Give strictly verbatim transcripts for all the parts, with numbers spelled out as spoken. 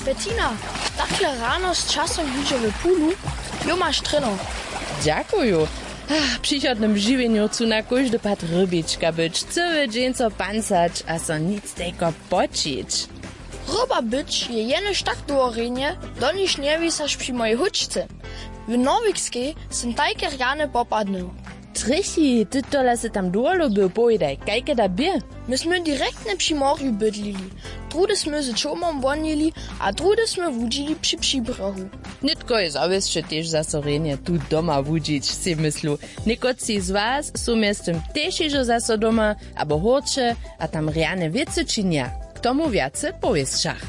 Bettina, takhle rano z časom budže v pulu, jo máš treno. Dziękuję. Ach, przychodnym żywieniu chcę na każdy pad rybiczka być, cały dzień co pancać, a so nic tego pocić. Ryba być je jenoż tak dłużenie, do niż nie wisasz przy mojej huczce. W Norwegskiej są takie rane popadne. Trychi, ty tola se tam dole był, pojdaj, kajke da bie? Myśmy direktnie przy morzu bydlili. Drudy jsme z čomom vonili, a drudy jsme wudzili przy przybrohu. Nitko je zawieszcze też za sorenie tu doma wudzić, si myslu. Nikoci z was są miestem też iżo za so doma, abo horcze, a tam riane wiece czynia. K tomu wiace powieszczach.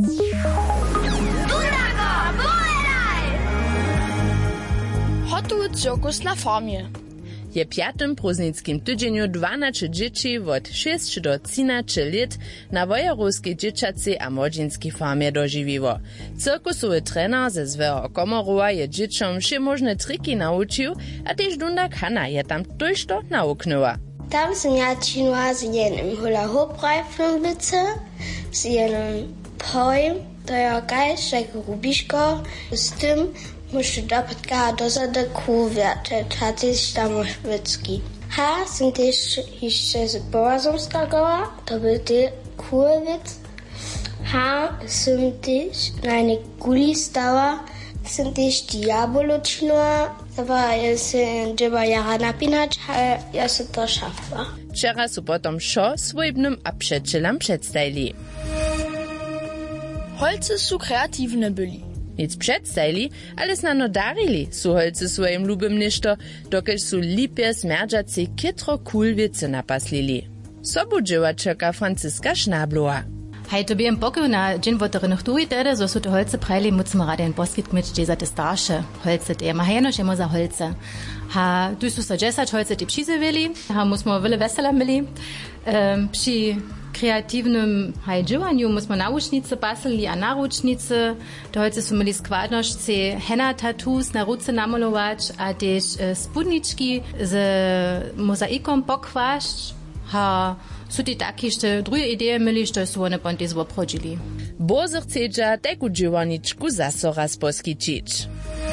Hotowy cirkus na farmie. Je piatym próżnickim tydzieniu dwanaście dzieci od sześć do trzynastu lat na wojerowskiej dzieciacej a młodzieńskiej farmie dożywiło. Cirkusowy trener ze Zwero Komorowa je dzieciom wszemożne triki nauczył, a też Dundak Hanna je tam też to nauknęła. Tam jsem ja činila s jednym hula hoop-reifem bice, s jednym pojem, to je geist, jak rubiško, s tym musst du doppelt gar dosade Kuhwerte, hat sich da Moschwitzki. Ha, sind ich jeszcze z Borsumskagała, to był ty Kuhwitz. Ha, sind ich eine Gullistauer, sind ich Diaboločinova, aber jest dziewa jara napinać, a ja se to szafła. Wczoraj su potom šo swojbnym a przyjacielom przedstawili. Holce su kreatywne byli. Nic przedstawili, ale snano darili su holce swoim lubym ništo, dokelž su lipie smerdžaci kitro kulvice napaslili. Sobu dževačeka Franciska Schnabloa. Hej, to bijem pokoj na džin votorenih tuji teda, zo su to holce prajli, mucimo rade en poskit kmič, dje za te starše holce te. Ma hejno šemo za holce. Ha, tu su sa džesać holce te přizevili, ha, musmo vele vesela mili. Um, przy kreatywnym hajdziwanju musmo naučnice pasali, a naručnice, to holce su mili składnošce henna tattoos na ruce namalować, a też e, spudniczki z mozaikom pokwašć. Ha, su ti taki jeszcze drugie idee mieli, što su one ponte zwoprodzili. Bozo chcedža teku dživaničku zaso raz poskičić.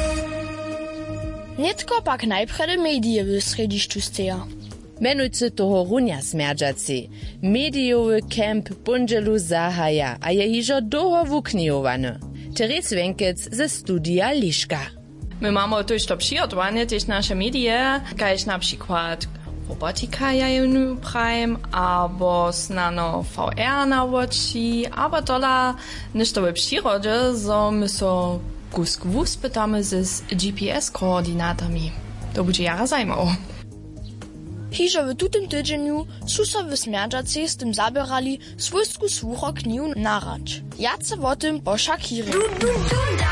Nitko pak najprede medije w središću steja. Menujce toho runja smerdžaci. Medijowy kemp bundželu zahaja, a je hižo doho wuknijowany. Teres Wenkec ze studia Liszka. My mamy też to przygotowanie, też nasze medie, kajś na przykład robotika jajenu prime, albo znano V R na oči, albo tola nešto w przyrodzie, so my so kusku spytamy z G P S koordynatami. To będzie jara zajmowo. Hižo w tutym tydzieniu su so w smerdžaci z tym zabierali swójsku słucho kniu narać. Jace o tym po Shakiri.